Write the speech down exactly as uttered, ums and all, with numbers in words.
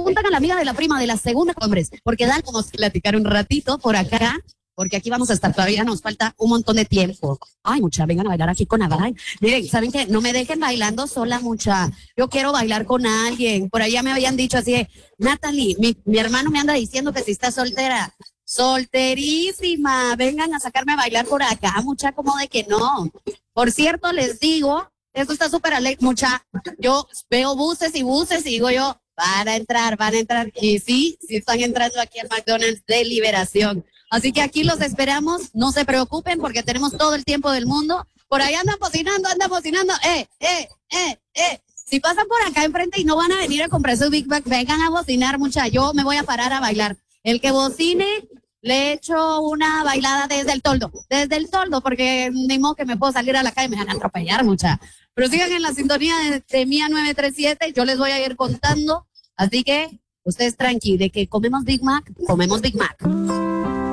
preguntan a la amiga de la prima de la segunda, hombres, porque dan como platicar un ratito por acá, porque aquí vamos a estar, todavía nos falta un montón de tiempo. Ay, mucha, vengan a bailar aquí con Abay. Miren, ¿saben qué? No me dejen bailando sola, mucha. Yo quiero bailar con alguien. Por allá me habían dicho así de, Natalie, mi, mi hermano me anda diciendo que si está soltera. Solterísima. Vengan a sacarme a bailar por acá, mucha, como de que no. Por cierto, les digo, esto está súper alegre, mucha. Yo veo buses y buses y digo yo, van a entrar, van a entrar. Y sí, sí están entrando aquí al McDonald's de Liberación. Así que aquí los esperamos, no se preocupen porque tenemos todo el tiempo del mundo. Por ahí andan bocinando, andan bocinando, eh, eh, eh, eh. Si pasan por acá enfrente y no van a venir a comprar su Big Mac, vengan a bocinar, mucha. Yo me voy a parar a bailar. El que bocine, le echo una bailada desde el toldo, desde el toldo, porque ni modo que me puedo salir a la calle y me van a atropellar, mucha. Pero sigan en la sintonía de, de Mía nueve tres siete, yo les voy a ir contando. Así que ustedes tranqui, de que comemos Big Mac, comemos Big Mac.